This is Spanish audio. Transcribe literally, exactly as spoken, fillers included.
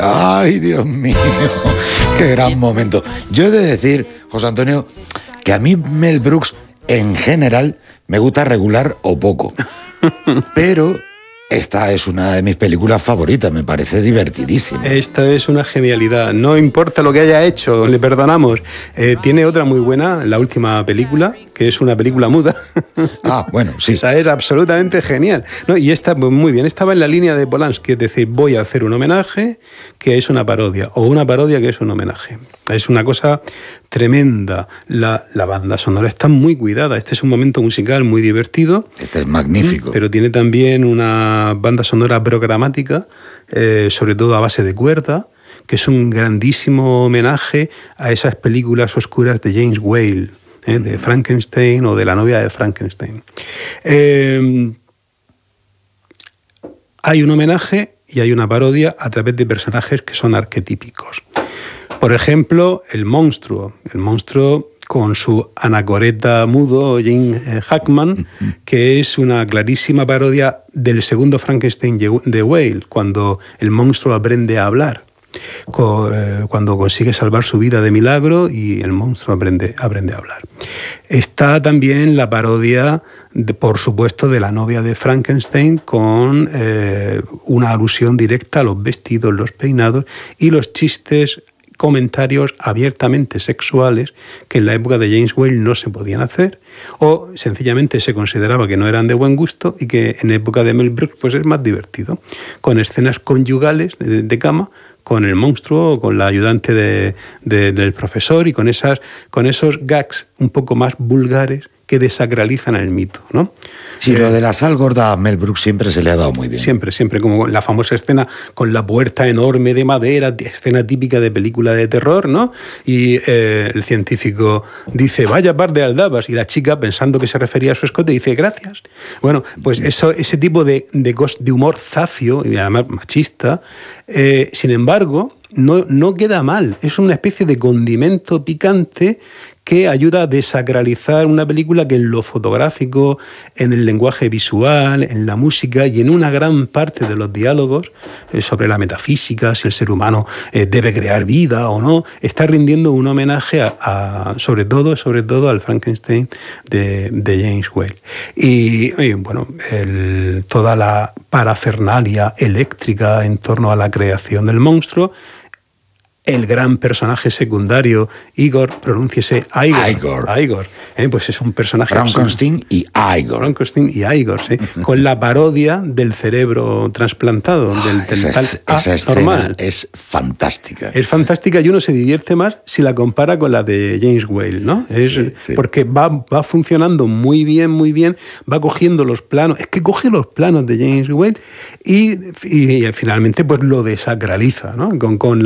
¡Ay, Dios mío! ¡Qué gran momento! Yo he de decir, José Antonio, que a mí Mel Brooks, en general, me gusta regular o poco. Pero esta es una de mis películas favoritas, me parece divertidísima. Esta es una genialidad. No importa lo que haya hecho, le perdonamos. Eh, tiene otra muy buena, la última película, que es una película muda. Ah, bueno, sí. Esa es absolutamente genial. No, y esta, muy bien, estaba en la línea de Polanski, es decir, voy a hacer un homenaje que es una parodia, o una parodia que es un homenaje. Es una cosa tremenda. La, la banda sonora está muy cuidada. Este es un momento musical muy divertido. Este es magnífico. Pero tiene también una banda sonora programática, eh, sobre todo a base de cuerda, que es un grandísimo homenaje a esas películas oscuras de James Whale, ¿eh? de Frankenstein o de La novia de Frankenstein. Eh, hay un homenaje y hay una parodia a través de personajes que son arquetípicos. Por ejemplo, el monstruo. El monstruo con su anacoreta mudo, Gene Hackman, que es una clarísima parodia del segundo Frankenstein de Whale, cuando el monstruo aprende a hablar, cuando consigue salvar su vida de milagro y el monstruo aprende, aprende a hablar. Está también la parodia, de, por supuesto, de La novia de Frankenstein, con eh, una alusión directa a los vestidos, los peinados y los chistes, comentarios abiertamente sexuales que en la época de James Whale no se podían hacer, o sencillamente se consideraba que no eran de buen gusto y que en época de Mel Brooks pues es más divertido, con escenas conyugales de, de cama con el monstruo, con la ayudante de, de, del profesor y con, esas, con esos gags un poco más vulgares que desacralizan el mito, ¿no? Sí, eh, lo de la sal gorda a Mel Brooks siempre se le ha dado muy bien. Siempre, siempre, como la famosa escena con la puerta enorme de madera, escena típica de película de terror, ¿no? Y eh, el científico dice, vaya par de aldabas, y la chica, pensando que se refería a su escote, dice, gracias. Bueno, pues eso, ese tipo de, de, de humor zafio, y además machista, eh, sin embargo, no, no queda mal. Es una especie de condimento picante que ayuda a desacralizar una película que en lo fotográfico, en el lenguaje visual, en la música y en una gran parte de los diálogos eh, sobre la metafísica, si el ser humano eh, debe crear vida o no, está rindiendo un homenaje a, a sobre todo, sobre todo al Frankenstein de, de James Whale. Y, y bueno, el, toda la parafernalia eléctrica en torno a la creación del monstruo. El gran personaje secundario, Igor, pronúnciese Igor. Igor. Igor. ¿eh? Pues es un personaje... Frankenstein y Igor. Frankenstein y Igor, sí. Con la parodia del cerebro trasplantado, del ah, esa, dental esa escena normal. Es fantástica. Es fantástica y uno se divierte más si la compara con la de James Whale, ¿no? Es, sí, sí. Porque va, va funcionando muy bien, muy bien, va cogiendo los planos, es que coge los planos de James Whale y, y, y finalmente pues lo desacraliza, ¿no? Con, con